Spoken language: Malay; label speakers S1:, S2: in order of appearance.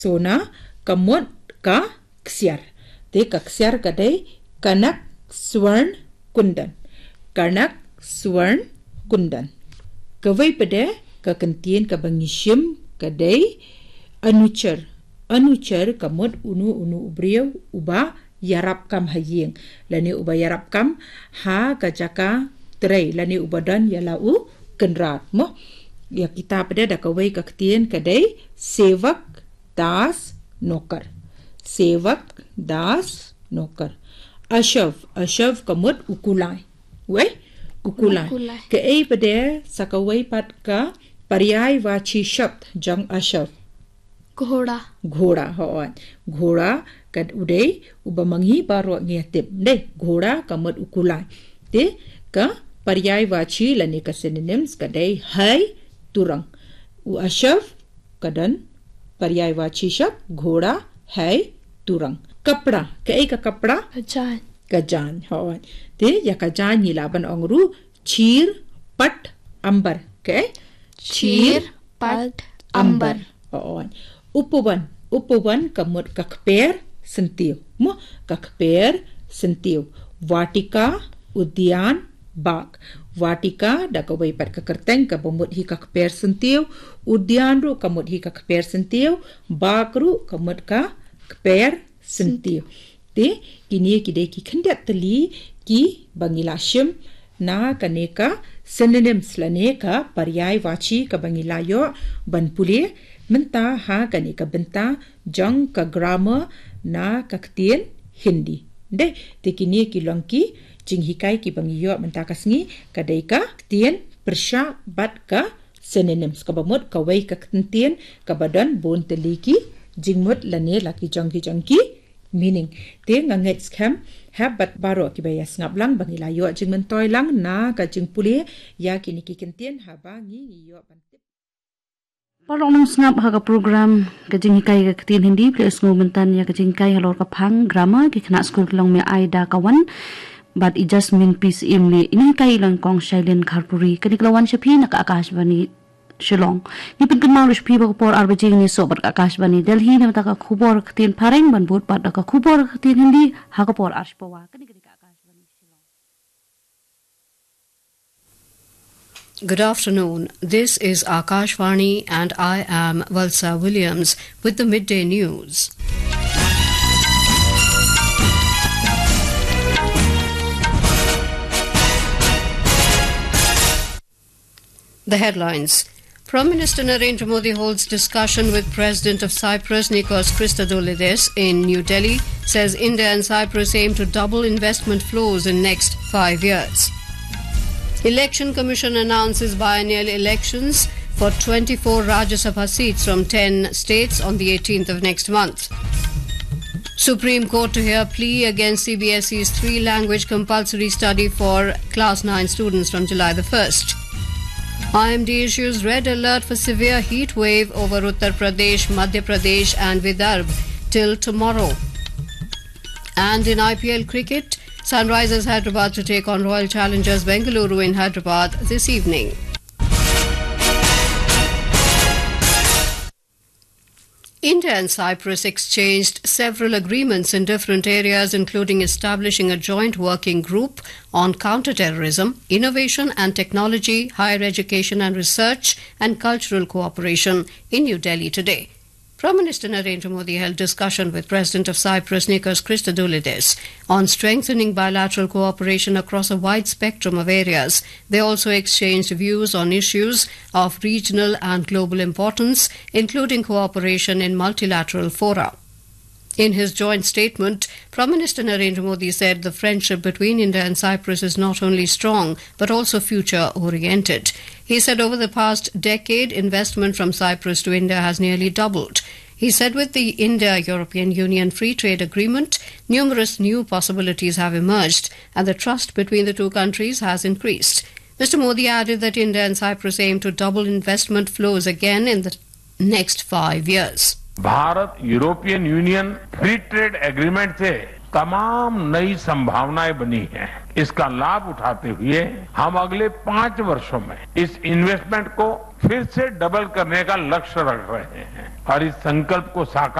S1: Sona kamut ka ksiar. Te ka ksiar kadai kanak swarn kundan. Kanak swarn kundan. Kawai pada ka kentian ka bangishim kadai anuchar. Anuchar kamut unu ubriau uba yarap kam haying. Lani uba yarap kam ha kajaka terai. Lani ubadan yalau kenrat mo. Ya kita pada dah kawai ka kentian kadai sevak das nokar. Sevak das nokar. Ashav kamut ukulai. Wei? Ukulai. Ke pada sakawai pat ka पर्याय वाची शब्द जंग अशब्द
S2: घोड़ा
S1: घोड़ा होन घोड़ा कद उदे उबमंगी बारो ngetip deh घोड़ा kamut ukulai te ka पर्याय वाची lani ka synonyms kadai hai turang u ashav kadan पर्याय वाची शब्द घोड़ा hai turang kapड़ा ke ka kapड़ा kajan hoन te ya kajan nilaban ongru chir pat ambar ke
S2: Chir, pat, ambar.
S1: Upuban kamut kakper sentiu. Mo kakper sentiu. Vatika, udyan, bak. Vatika da kawai pat kakerteng ka bamut hi kakper sentiu. Udyan ru kamut hi kakper sentiu. Bak ru kamut ka kakper sentiu. Te kini kidai ki kendat teli ki bangilashim na kaneka synonyms lane ka पर्याय वाची ka bangilayo banpuli menta ha kaneka benta jang ka grammar na kaktian hindi de tekini kilongki jinghikai ki bangiyo menta kasngi kadai ka tien persha bat ka synonyms ka bamut ka wai ka kentian ka badan bon teliki jingmut lane laki jangki meaning te nganget scam habat baro ki bayas ngaplang bangilayo jing mentoy lang na ka jing puli ya kini ki kentien haba ngi yo bantip
S3: Parong snap ha ka program ka jing hikai ka tin hindi plus ngumentan ya ka jing kai halor ka phang grammar ki khana school long me aida kawan but it just mean peace imli ini kai lang kong silent kharpuri kaniklawan shapi na ka akashbani Shillong. Ni pinkan rish piba ko por arbajing ni sobar ka Akashbani Delhi na mata ka khubor khatin phareng banbut pat ka khubor khatin hindi ha ka por arshpawa kani ka Akashbani Shillong.
S4: Good afternoon. This is Akashvani and I am Valsa Williams with the midday news. The headlines. Prime Minister Narendra Modi holds discussion with President of Cyprus Nikos Christodoulides in New Delhi, says India and Cyprus aim to double investment flows in next 5 years. Election Commission announces biennial elections for 24 Rajya Sabha seats from 10 states on the 18th of next month. Supreme Court to hear plea against CBSE's 3-language compulsory study for Class 9 students from July the 1st. IMD issues red alert for severe heat wave over Uttar Pradesh, Madhya Pradesh and Vidarbha till tomorrow. And in IPL cricket, Sunrisers Hyderabad to take on Royal Challengers Bengaluru in Hyderabad this evening. India and Cyprus exchanged several agreements in different areas, including establishing a joint working group on counterterrorism, innovation and technology, higher education and research, and cultural cooperation in New Delhi today. Prime Minister Narendra Modi held discussion with President of Cyprus Nikos Christodoulides on strengthening bilateral cooperation across a wide spectrum of areas. They also exchanged views on issues of regional and global importance, including cooperation in multilateral fora. In his joint statement, Prime Minister Narendra Modi said the friendship between India and Cyprus is not only strong but also future-oriented. He said over the past decade, investment from Cyprus to India has nearly doubled. He said with the India-European Union Free Trade Agreement, numerous new possibilities have emerged and the trust between the two countries has increased. Mr. Modi added that India and Cyprus aim to double investment flows again in the next 5 years.
S5: Bharat European union free trade agreement से तमाम नई संभावनाएं बनी हैं। इसका लाभ उठाते हुए हम अगले 5 वर्षों में इस इन्वेस्टमेंट को फिर से डबल करने का लक्ष्य रख रहे हैं और इस संकल्प को साकार